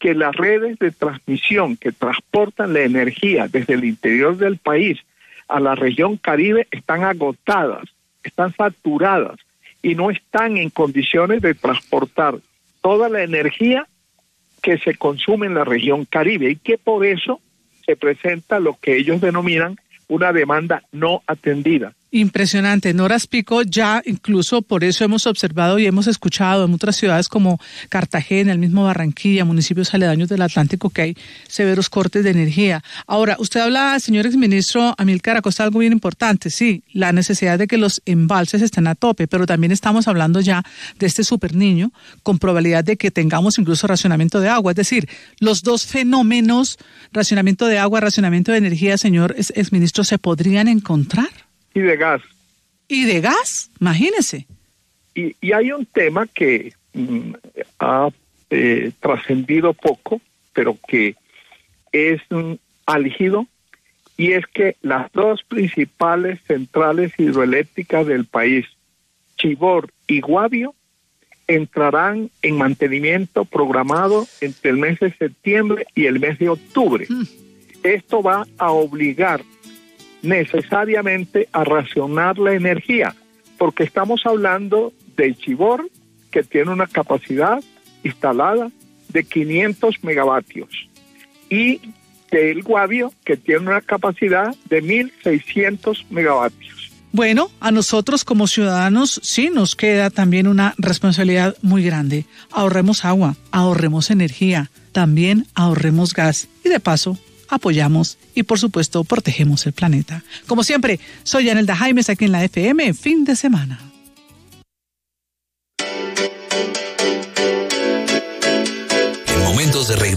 que las redes de transmisión que transportan la energía desde el interior del país a la región Caribe están agotadas, están saturadas y no están en condiciones de transportar toda la energía que se consume en la región Caribe y que por eso se presenta lo que ellos denominan una demanda no atendida. Impresionante. Horas pico ya, incluso por eso hemos observado y hemos escuchado en otras ciudades como Cartagena, el mismo Barranquilla, municipios aledaños del Atlántico, que hay severos cortes de energía. Ahora, usted habla, señor exministro Amílcar Acosta, algo bien importante. Sí, la necesidad de que los embalses estén a tope, pero también estamos hablando ya de este superniño con probabilidad de que tengamos incluso racionamiento de agua. Es decir, los dos fenómenos, racionamiento de agua, racionamiento de energía, señor exministro, ¿se podrían encontrar? Y de gas. ¿Y de gas? Imagínese. Y hay un tema que ha trascendido poco, pero que es álgido, y es que las dos principales centrales hidroeléctricas del país, Chivor y Guavio, entrarán en mantenimiento programado entre el mes de septiembre y el mes de octubre. Esto va a obligar necesariamente a racionar la energía, porque estamos hablando de Chivor, que tiene una capacidad instalada de 500 megavatios, y del Guavio, que tiene una capacidad de 1.600 megavatios. Bueno, a nosotros como ciudadanos sí nos queda también una responsabilidad muy grande. Ahorremos agua, ahorremos energía, también ahorremos gas y de paso apoyamos y por supuesto protegemos el planeta. Como siempre, soy Yanelda Jaimes aquí en la FM Fin de Semana. En momentos de